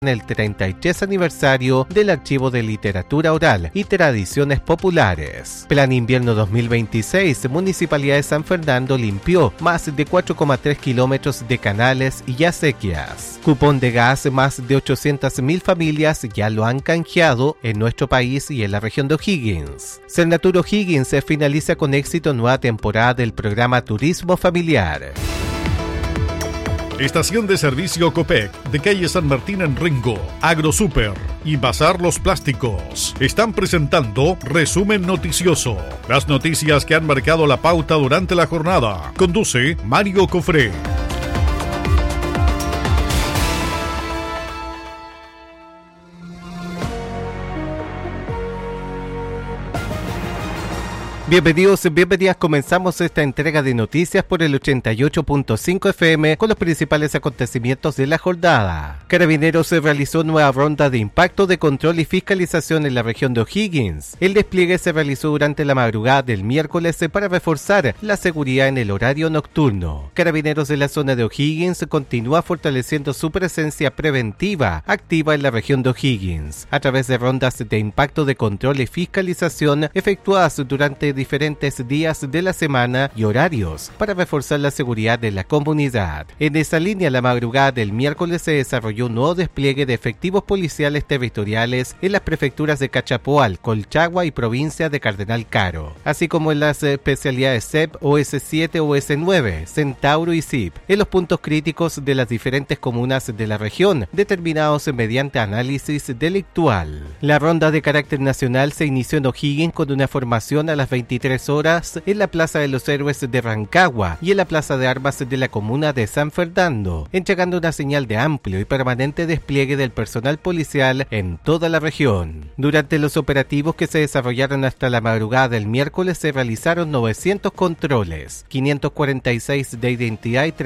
en el 33 aniversario del Archivo de Literatura Oral y Tradiciones Populares. Plan Invierno 2026, Municipalidad de San Fernando limpió más de 4,3 kilómetros de canales y acequias. Cupón de gas, más de 800.000 familias ya lo han canjeado en nuestro país y en la región de O'Higgins. Cernatur O'Higgins finaliza con éxito nueva temporada del programa Turismo Familiar. Estación de Servicio Copec de calle San Martín en Rengo, AgroSuper y Bazar Los Plásticos están presentando Resumen Noticioso. Las noticias que han marcado la pauta durante la jornada. Conduce Mario Cofré. Bienvenidos y bienvenidas, comenzamos esta entrega de noticias por el 88.5 FM con los principales acontecimientos de la jornada. Carabineros se realizó nueva ronda de impacto de control y fiscalización en la región de O'Higgins. El despliegue se realizó durante la madrugada del miércoles para reforzar la seguridad en el horario nocturno. Carabineros de la zona de O'Higgins continúa fortaleciendo su presencia preventiva activa en la región de O'Higgins a través de rondas de impacto de control y fiscalización efectuadas durante diferentes días de la semana y horarios para reforzar la seguridad de la comunidad. En esa línea, la madrugada del miércoles se desarrolló un nuevo despliegue de efectivos policiales territoriales en las prefecturas de Cachapoal, Colchagua y provincia de Cardenal Caro, así como en las especialidades CEP, OS7, OS9, Centauro y CIP, en los puntos críticos de las diferentes comunas de la región, determinados mediante análisis delictual. La ronda de carácter nacional se inició en O'Higgins con una formación a las 23 horas en la Plaza de los Héroes de Rancagua y en la Plaza de Armas de la comuna de San Fernando, entregando una señal de amplio y permanente despliegue del personal policial en toda la región. Durante los operativos que se desarrollaron hasta la madrugada del miércoles se realizaron 900 controles, 546 de identidad y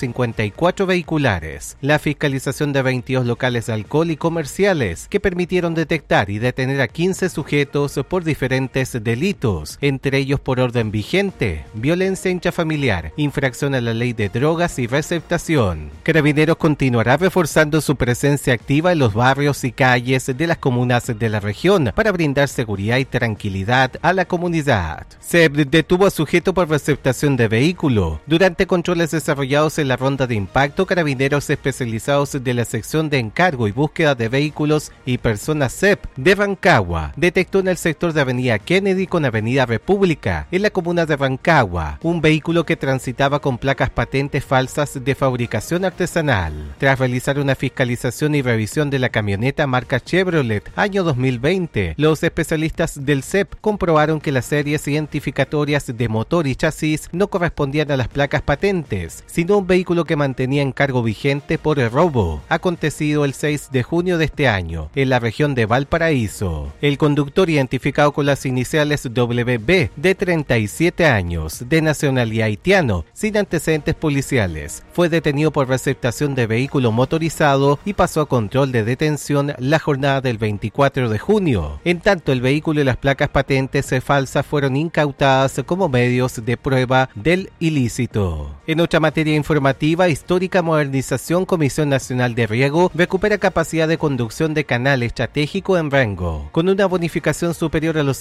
354 vehiculares, la fiscalización de 22 locales de alcohol y comerciales que permitieron detectar y detener a 15 sujetos por diferentes delitos, entre ellos por orden vigente, violencia intrafamiliar, infracción a la ley de drogas y receptación. Carabineros continuará reforzando su presencia activa en los barrios y calles de las comunas de la región para brindar seguridad y tranquilidad a la comunidad. Se detuvo a sujeto por receptación de vehículo. Durante controles desarrollados en la ronda de impacto, carabineros especializados de la sección de encargo y búsqueda de vehículos y personas CEP de Rancagua detectó en el sector de Avenida Kennedy con Avenida República, en la comuna de Rancagua, un vehículo que transitaba con placas patentes falsas de fabricación artesanal. Tras realizar una fiscalización y revisión de la camioneta marca Chevrolet año 2020, los especialistas del CEP comprobaron que las series identificatorias de motor y chasis no correspondían a las placas patentes, sino un vehículo que mantenía en cargo vigente por el robo, acontecido el 6 de junio de este año, en la región de Valparaíso. El conductor, identificado con las iniciales WB, de 37 años, de nacionalidad haitiano, sin antecedentes policiales, fue detenido por receptación de vehículo motorizado y pasó a control de detención la jornada del 24 de junio. En tanto, el vehículo y las placas patentes falsas fueron incautadas como medios de prueba del ilícito. En otra materia informativa, histórica modernización, Comisión Nacional de Riego recupera capacidad de conducción de canal estratégico en Rengo. Con una bonificación superior a los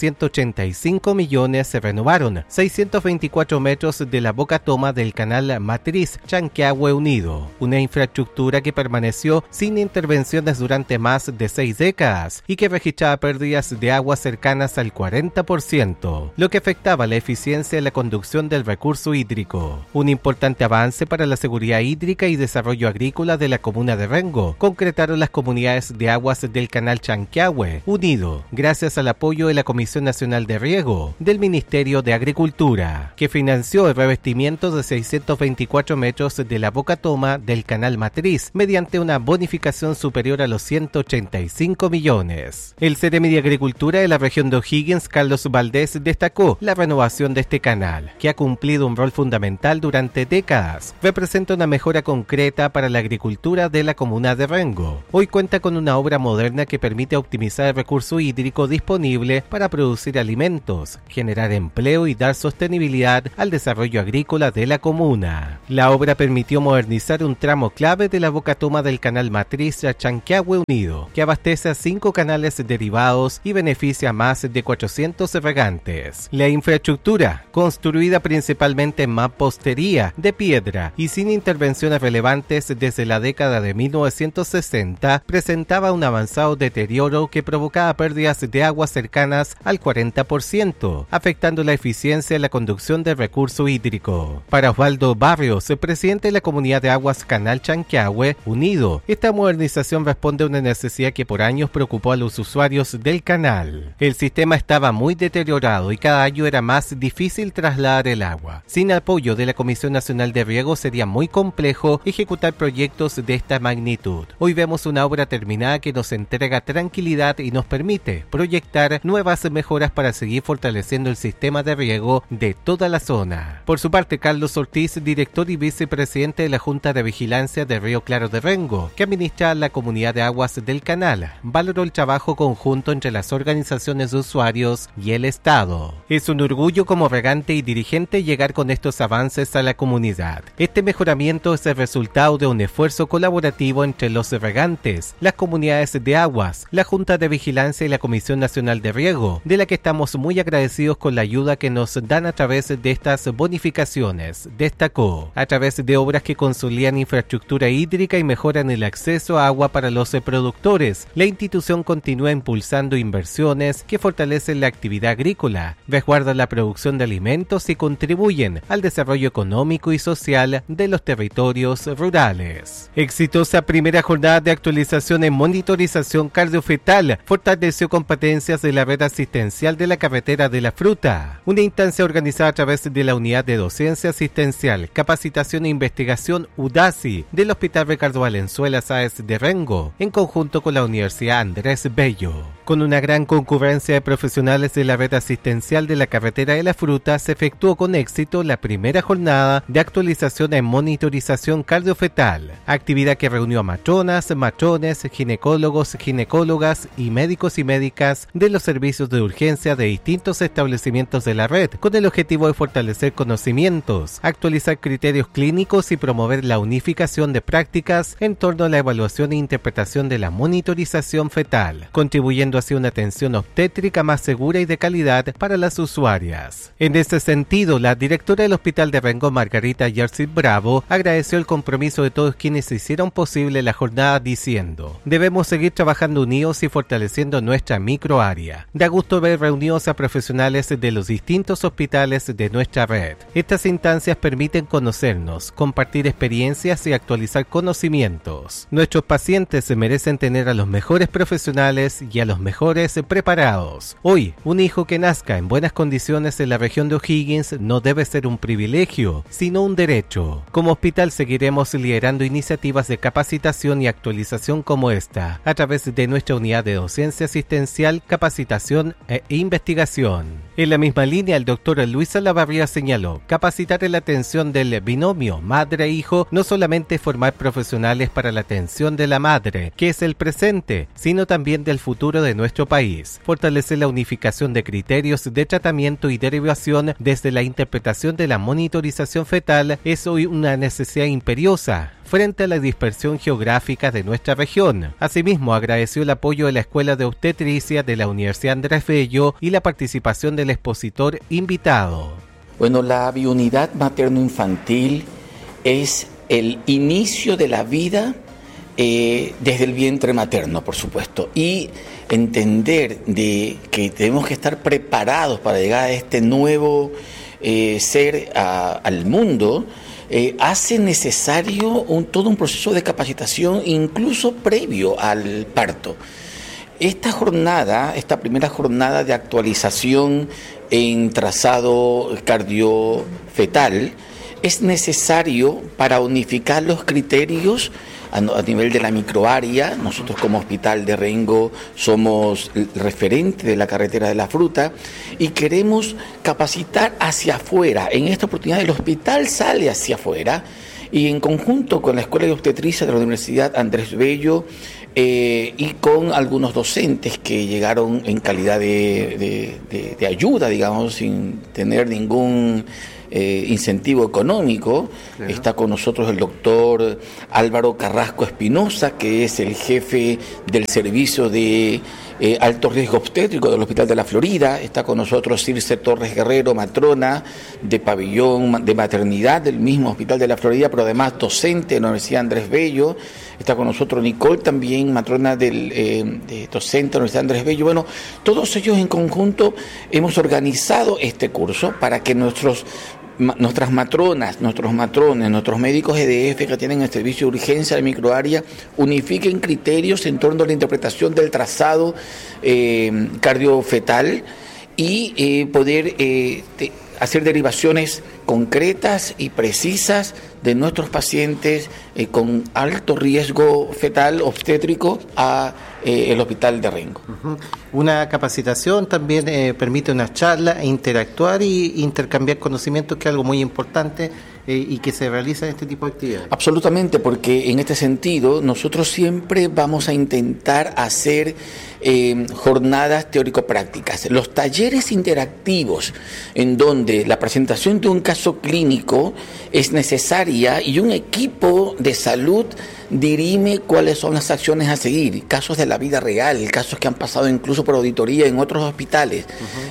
185 millones se renovaron 624 metros de la boca toma del canal Matriz Chanquihue Unido, una infraestructura que permaneció sin intervenciones durante más de 6 décadas y que registraba pérdidas de agua cercanas al 40%, lo que afectaba la eficiencia de la conducción del recurso hídrico. Un importante avance para la seguridad hídrica y desarrollo agrícola de la comuna de Rengo concretaron las comunidades de aguas del canal Chanquihue Unido, gracias al apoyo de la Comisión Nacional de Riego del Ministerio de Agricultura, que financió el revestimiento de 624 metros de la boca toma del canal Matriz mediante una bonificación superior a los 185 millones. El Ceremi de Agricultura de la región de O'Higgins, Carlos Valdés, destacó la renovación de este canal, que ha cumplido un rol fundamental durante décadas. Representa una mejora concreta para la agricultura de la comuna de Rengo. Hoy cuenta con una obra moderna que permite optimizar el recurso hídrico disponible para producir alimentos, generar empleo y dar sostenibilidad al desarrollo agrícola de la comuna. La obra permitió modernizar un tramo clave de la bocatoma del canal matriz Chanquihue Unido, que abastece a 5 canales derivados y beneficia a más de 400 regantes. La infraestructura, construida principalmente en mampostería de piedra y sin intervenciones relevantes desde la década de 1960, presentaba un avanzado deterioro que provocaba pérdidas de agua cercanas al 40%, afectando la eficiencia de la conducción del recurso hídrico. Para Osvaldo Barrios, presidente de la Comunidad de Aguas Canal Chanquihue Unido, esta modernización responde a una necesidad que por años preocupó a los usuarios del canal. El sistema estaba muy deteriorado y cada año era más difícil trasladar el agua. Sin apoyo de la Comisión Nacional de Riego sería muy complejo ejecutar proyectos de esta magnitud. Hoy vemos una obra terminada que nos entrega tranquilidad y nos permite proyectar nuevas mejoras para seguir fortaleciendo el sistema de riego de toda la zona. Por su parte, Carlos Ortiz, director y vicepresidente de la Junta de Vigilancia de Río Claro de Rengo, que administra la comunidad de aguas del canal, valoró el trabajo conjunto entre las organizaciones de usuarios y el Estado. Es un orgullo como regante y dirigente llegar con estos avances a la comunidad. Este mejoramiento es el resultado de un esfuerzo colaborativo entre los regantes, las comunidades de aguas, la Junta de Vigilancia y la Comisión Nacional de Riego, de la que estamos muy agradecidos con la ayuda que nos dan a través de estas bonificaciones, destacó, a través de obras que consolidan infraestructura hídrica y mejoran el acceso a agua para los productores. La institución continúa impulsando inversiones que fortalecen la actividad agrícola, resguardan la producción de alimentos y contribuyen al desarrollo económico y social de los territorios rurales. Exitosa primera jornada de actualización en monitorización cardiofetal fortaleció competencias de la red asistencial de la carretera de la fruta, una instancia organizada a través de la Unidad de Docencia Asistencial, Capacitación e Investigación UDASI del Hospital Ricardo Valenzuela Sáez de Rengo, en conjunto con la Universidad Andrés Bello. Con una gran concurrencia de profesionales de la red asistencial de la carretera de la fruta, se efectuó con éxito la primera jornada de actualización en monitorización cardiofetal, actividad que reunió a matronas, matrones, ginecólogos, ginecólogas y médicos y médicas de los servicios de urgencia de distintos establecimientos de la red, con el objetivo de fortalecer conocimientos, actualizar criterios clínicos y promover la unificación de prácticas en torno a la evaluación e interpretación de la monitorización fetal, contribuyendo hacia una atención obstétrica más segura y de calidad para las usuarias. En ese sentido, la directora del Hospital de Rengo, Margarita Jersey Bravo, agradeció el compromiso de todos quienes hicieron posible la jornada diciendo: debemos seguir trabajando unidos y fortaleciendo nuestra microárea. Da gusto ver reunidos a profesionales de los distintos hospitales de nuestra red. Estas instancias permiten conocernos, compartir experiencias y actualizar conocimientos. Nuestros pacientes se merecen tener a los mejores profesionales y a los mejores preparados. Hoy, un hijo que nazca en buenas condiciones en la región de O'Higgins no debe ser un privilegio, sino un derecho. Como hospital seguiremos liderando iniciativas de capacitación y actualización como esta, a través de nuestra unidad de docencia asistencial, capacitación e investigación. En la misma línea, el doctor Luis Salavarría señaló: capacitar en la atención del binomio madre-hijo no solamente formar profesionales para la atención de la madre, que es el presente, sino también del futuro de nuestro país. Fortalecer la unificación de criterios de tratamiento y derivación desde la interpretación de la monitorización fetal es hoy una necesidad imperiosa frente a la dispersión geográfica de nuestra región. Asimismo, agradeció el apoyo de la Escuela de Obstetricia de la Universidad Andrés Bello y la participación del expositor invitado. Bueno, la biounidad materno-infantil es el inicio de la vida desde el vientre materno, por supuesto, y entender de que tenemos que estar preparados para llegar a este nuevo ser al mundo. Hace necesario todo un proceso de capacitación incluso previo al parto. Esta primera jornada de actualización en trazado cardiofetal es necesario para unificar los criterios a nivel de la microárea. Nosotros como Hospital de Rengo somos el referente de la carretera de la fruta y queremos capacitar hacia afuera. En esta oportunidad el hospital sale hacia afuera y en conjunto con la Escuela de Obstetricia de la Universidad Andrés Bello y con algunos docentes que llegaron en calidad de ayuda, digamos, sin tener ningún incentivo económico. Claro. Está con nosotros el doctor Álvaro Carrasco Espinosa, que es el jefe del servicio de alto riesgo obstétrico del Hospital de la Florida. Está con nosotros Circe Torres Guerrero, matrona de pabellón de maternidad del mismo Hospital de la Florida, pero además docente de la Universidad Andrés Bello. Está con nosotros Nicole también, matrona de docente de la Universidad Andrés Bello. Bueno, todos ellos en conjunto hemos organizado este curso para que nuestras matronas, nuestros matrones, nuestros médicos EDF que tienen el servicio de urgencia de microárea unifiquen criterios en torno a la interpretación del trazado cardiofetal y poder hacer derivaciones concretas y precisas de nuestros pacientes con alto riesgo fetal obstétrico a el Hospital de Rengo. Una capacitación también permite una charla, interactuar e intercambiar conocimientos, que es algo muy importante y que se realiza en este tipo de actividades. Absolutamente, porque en este sentido nosotros siempre vamos a intentar hacer jornadas teórico-prácticas. Los talleres interactivos, en donde la presentación de un caso clínico es necesaria y un equipo de salud dirime cuáles son las acciones a seguir, casos de la vida real, casos que han pasado incluso por auditoría en otros hospitales.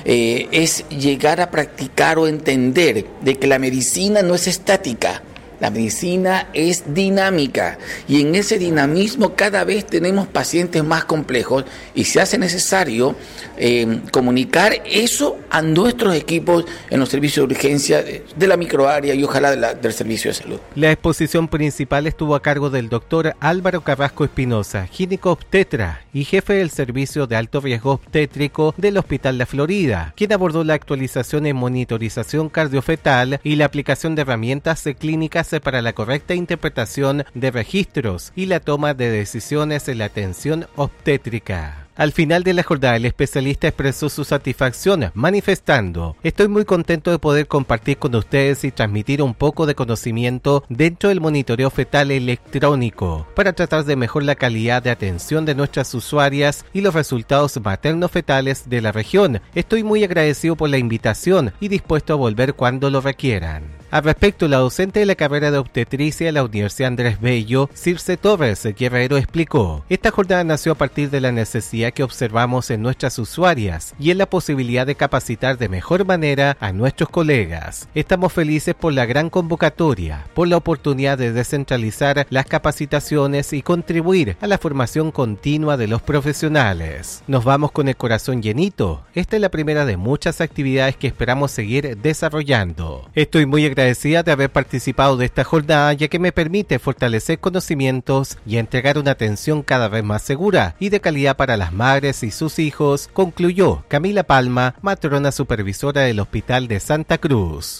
Es llegar a practicar o entender de que la medicina no es estática. La medicina es dinámica y en ese dinamismo cada vez tenemos pacientes más complejos y se hace necesario comunicar eso a nuestros equipos en los servicios de urgencia de la microárea y ojalá del servicio de salud. La exposición principal estuvo a cargo del doctor Álvaro Carrasco Espinosa, ginecobstetra y jefe del servicio de alto riesgo obstétrico del Hospital La Florida, quien abordó la actualización en monitorización cardiofetal y la aplicación de herramientas clínicas para la correcta interpretación de registros y la toma de decisiones en la atención obstétrica. Al final de la jornada, el especialista expresó su satisfacción, manifestando: estoy muy contento de poder compartir con ustedes y transmitir un poco de conocimiento dentro del monitoreo fetal electrónico para tratar de mejorar la calidad de atención de nuestras usuarias y los resultados materno-fetales de la región. Estoy muy agradecido por la invitación y dispuesto a volver cuando lo requieran. Al respecto, la docente de la carrera de obstetricia de la Universidad Andrés Bello, Circe Torres Guerrero, explicó: esta jornada nació a partir de la necesidad que observamos en nuestras usuarias y en la posibilidad de capacitar de mejor manera a nuestros colegas. Estamos felices por la gran convocatoria, por la oportunidad de descentralizar las capacitaciones y contribuir a la formación continua de los profesionales. Nos vamos con el corazón llenito. Esta es la primera de muchas actividades que esperamos seguir desarrollando. Estoy muy agradecida de haber participado de esta jornada, ya que me permite fortalecer conocimientos y entregar una atención cada vez más segura y de calidad para las madres y sus hijos, concluyó Camila Palma, matrona supervisora del Hospital de Santa Cruz.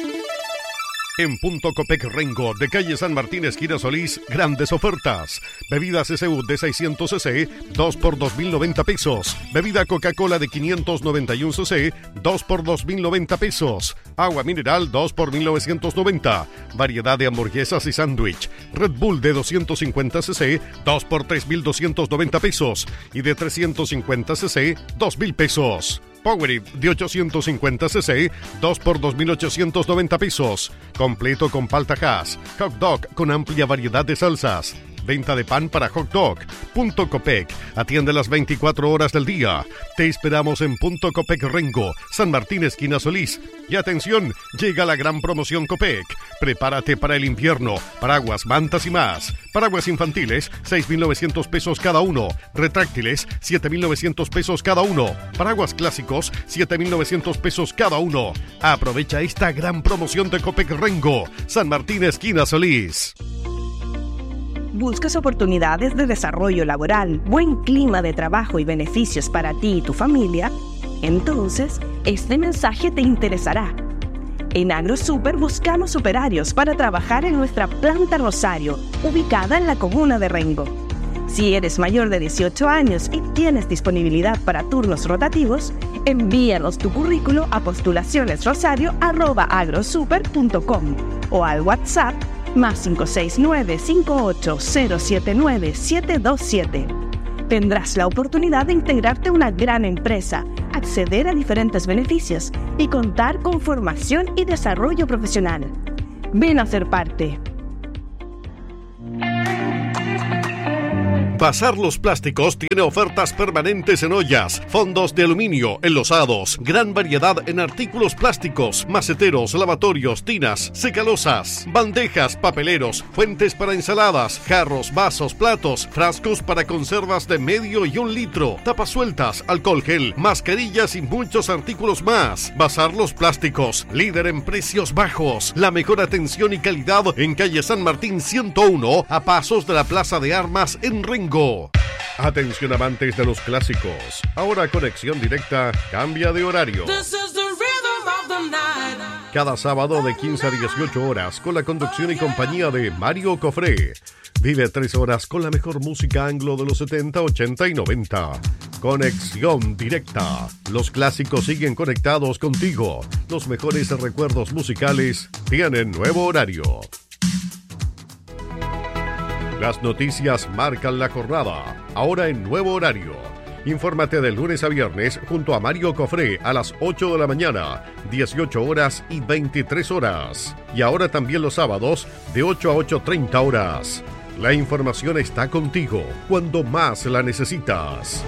En Punto Copec Rengo, de calle San Martín, esquina Solís, grandes ofertas. Bebida CCU de 600 cc, 2 por 2.090 pesos. Bebida Coca-Cola de 591 cc, 2 por 2.090 pesos. Agua mineral, 2 por 1.990. Variedad de hamburguesas y sándwich. Red Bull de 250 cc, 2 por 3.290 pesos. Y de 350 cc, 2.000 pesos. Powerade de 850 cc, 2 por 2.890 pesos. Completo con palta Hass. Hot dog con amplia variedad de salsas. Venta de pan para hot dog. Punto Copec. Atiende las 24 horas del día. Te esperamos en Punto Copec Rengo, San Martín, esquina Solís. Y atención, llega la gran promoción Copec. Prepárate para el invierno. Paraguas, mantas y más. Paraguas infantiles, 6.900 pesos cada uno. Retráctiles, 7.900 pesos cada uno. Paraguas clásicos, 7.900 pesos cada uno. Aprovecha esta gran promoción de Copec Rengo, San Martín, esquina Solís. ¿Buscas oportunidades de desarrollo laboral, buen clima de trabajo y beneficios para ti y tu familia? Entonces, este mensaje te interesará. En AgroSuper buscamos operarios para trabajar en nuestra planta Rosario, ubicada en la comuna de Rengo. Si eres mayor de 18 años y tienes disponibilidad para turnos rotativos, envíanos tu currículo a postulacionesrosario@agrosuper.com o al WhatsApp más 569-58079727. Tendrás la oportunidad de integrarte a una gran empresa, acceder a diferentes beneficios y contar con formación y desarrollo profesional. Ven a ser parte. Bazar Los Plásticos tiene ofertas permanentes en ollas, fondos de aluminio, enlosados, gran variedad en artículos plásticos, maceteros, lavatorios, tinas, secalosas, bandejas, papeleros, fuentes para ensaladas, jarros, vasos, platos, frascos para conservas de medio y 1 litro, tapas sueltas, alcohol gel, mascarillas y muchos artículos más. Bazar Los Plásticos, líder en precios bajos, la mejor atención y calidad en calle San Martín 101, a pasos de la Plaza de Armas en Rengo. Atención amantes de los clásicos. Ahora Conexión Directa cambia de horario. Cada sábado de 15 a 18 horas con la conducción y compañía de Mario Cofré. Vive 3 horas con la mejor música anglo de los 70, 80 y 90. Conexión Directa. Los clásicos siguen conectados contigo. Los mejores recuerdos musicales tienen nuevo horario. Las noticias marcan la jornada, ahora en nuevo horario. Infórmate de lunes a viernes junto a Mario Cofré a las 8 de la mañana, 18 horas y 23 horas. Y ahora también los sábados de 8 a 8:30 horas. La información está contigo cuando más la necesitas.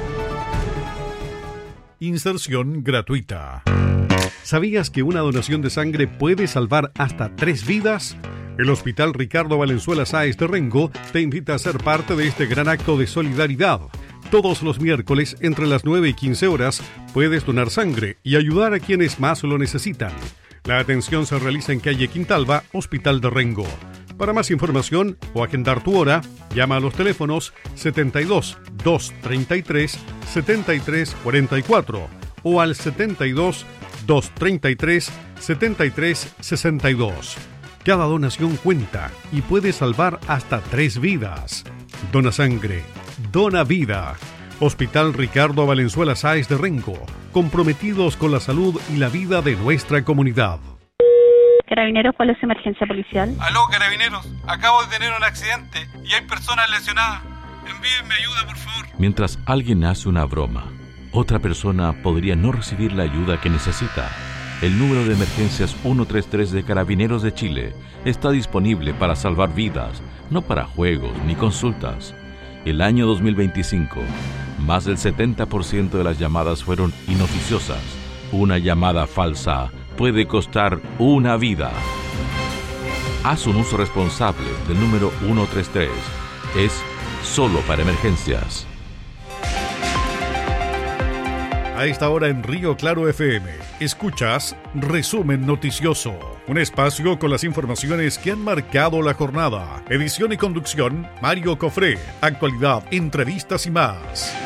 Inserción gratuita. ¿Sabías que una donación de sangre puede salvar hasta 3 vidas? El Hospital Ricardo Valenzuela Sáez de Rengo te invita a ser parte de este gran acto de solidaridad. Todos los miércoles, entre las 9 y 15 horas, puedes donar sangre y ayudar a quienes más lo necesitan. La atención se realiza en calle Quintalba, Hospital de Rengo. Para más información o agendar tu hora, llama a los teléfonos 72 233 73 44 o al 72 233 73 62. Cada donación cuenta y puede salvar hasta 3 vidas. Dona sangre, dona vida. Hospital Ricardo Valenzuela Sáez de Rengo, comprometidos con la salud y la vida de nuestra comunidad. Carabineros, ¿cuál es su emergencia policial? Aló, Carabineros, acabo de tener un accidente y hay personas lesionadas. Envíenme ayuda, por favor. Mientras alguien hace una broma, otra persona podría no recibir la ayuda que necesita. El número de emergencias 133 de Carabineros de Chile está disponible para salvar vidas, no para juegos ni consultas. El año 2025, más del 70% de las llamadas fueron inoficiosas. Una llamada falsa puede costar una vida. Haz un uso responsable del número 133. Es solo para emergencias. A esta hora en Río Claro FM, escuchas Resumen Noticioso, un espacio con las informaciones que han marcado la jornada. Edición y conducción, Mario Cofré. Actualidad, entrevistas y más.